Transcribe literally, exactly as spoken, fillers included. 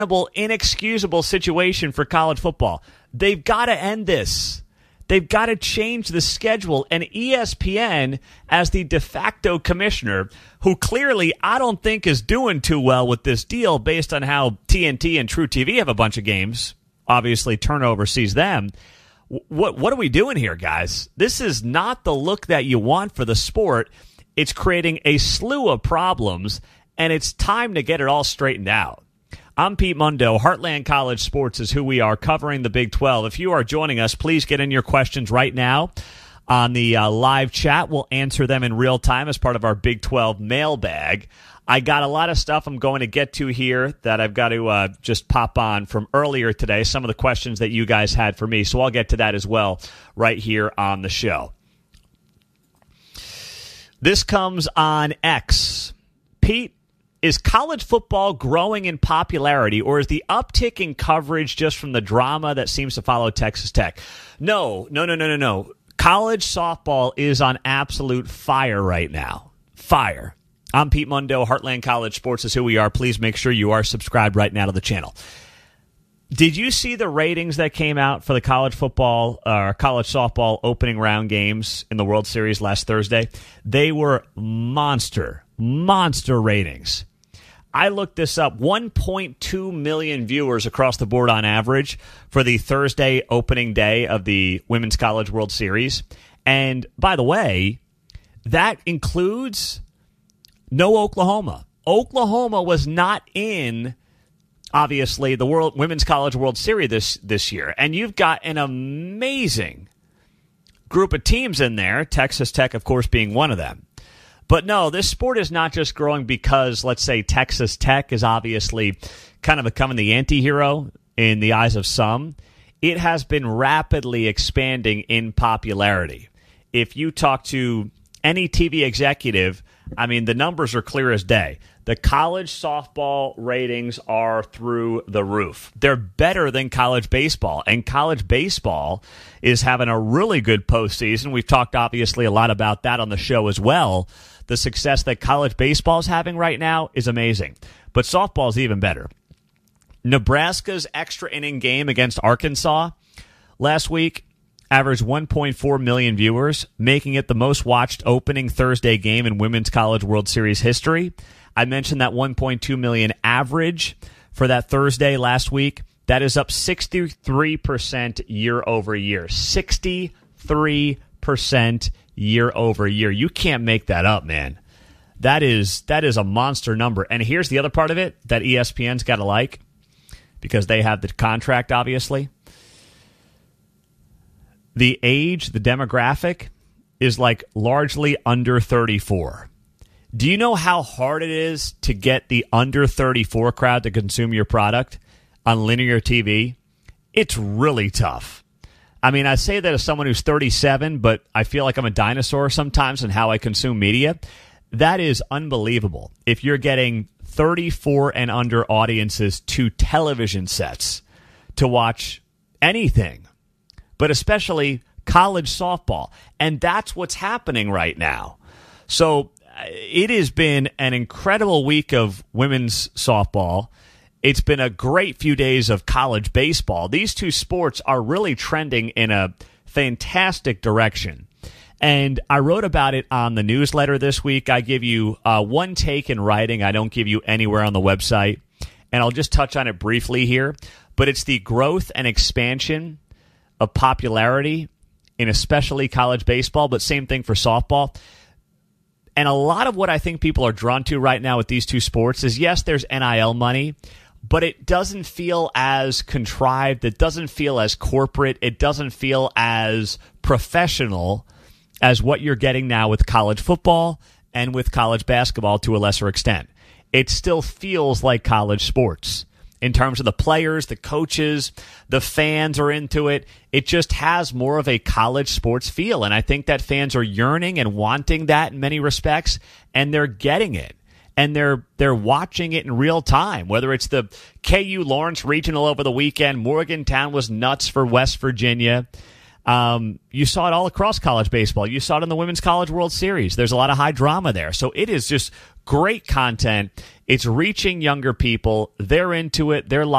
inexcusable situation for college football. They've got to end this. They've got to change the schedule. And E S P N, as the de facto commissioner, who clearly I don't think is doing too well with this deal based on how T N T and True T V have a bunch of games. Obviously, turnover sees them. What, what are we doing here, guys? This is not the look that you want for the sport. It's creating a slew of problems, and it's time to get it all straightened out. I'm Pete Mundo. Heartland College Sports is who we are, covering the Big twelve. If you are joining us, please get in your questions right now on the uh, live chat. We'll answer them in real time as part of our Big twelve mailbag. I got a lot of stuff I'm going to get to here that I've got to uh, just pop on from earlier today, some of the questions that you guys had for me. So I'll get to that as well right here on the show. This comes on X. Pete, is college football growing in popularity, or is the uptick in coverage just from the drama that seems to follow Texas Tech? No, no, no, no, no, no. College softball is on absolute fire right now. Fire. I'm Pete Mundo. Heartland College Sports is who we are. Please make sure you are subscribed right now to the channel. Did you see the ratings that came out for the college football or uh, college softball opening round games in the World Series last Thursday? They were monster, monster ratings. I looked this up. one point two million viewers across the board on average for the Thursday opening day of the Women's College World Series. And by the way, that includes no Oklahoma. Oklahoma was not in, obviously, the World Women's College World Series this, this year. And you've got an amazing group of teams in there, Texas Tech, of course, being one of them. But no, this sport is not just growing because, let's say, Texas Tech is obviously kind of becoming the anti-hero in the eyes of some. It has been rapidly expanding in popularity. If you talk to any T V executive, I mean, the numbers are clear as day. The college softball ratings are through the roof. They're better than college baseball, and college baseball is having a really good postseason. We've talked, obviously, a lot about that on the show as well. The success that college baseball is having right now is amazing, but softball is even better. Nebraska's extra inning game against Arkansas last week averaged one point four million viewers, making it the most watched opening Thursday game in Women's College World Series history. I mentioned that one point two million average for that Thursday last week. That is up sixty-three percent year over year. sixty-three percent year over year. You can't make that up, man. That is that is a monster number. And here's the other part of it that E S P N's got to like, because they have the contract, obviously. The age, the demographic, is like largely under thirty-four. Do you know how hard it is to get the under thirty-four crowd to consume your product on linear T V? It's really tough. I mean, I say that as someone who's thirty-seven, but I feel like I'm a dinosaur sometimes in how I consume media. That is unbelievable. If you're getting thirty-four and under audiences to television sets to watch anything, but especially college softball. And that's what's happening right now. So it has been an incredible week of women's softball. It's been a great few days of college baseball. These two sports are really trending in a fantastic direction. And I wrote about it on the newsletter this week. I give you uh, one take in writing. I don't give you anywhere on the website. And I'll just touch on it briefly here. But it's the growth and expansion of popularity in especially college baseball, but same thing for softball. And a lot of what I think people are drawn to right now with these two sports is, yes, there's N I L money, but it doesn't feel as contrived. It doesn't feel as corporate. It doesn't feel as professional as what you're getting now with college football and with college basketball to a lesser extent. It still feels like college sports. In terms of the players, the coaches, the fans are into it. It just has more of a college sports feel. And I think that fans are yearning and wanting that in many respects, and they're getting it. And they're they're watching it in real time, whether it's the K U Lawrence Regional over the weekend. Morgantown was nuts for West Virginia. Um, you saw it all across college baseball. You saw it in the Women's College World Series. There's a lot of high drama there. So it is just great content. It's reaching younger people. They're into it. They're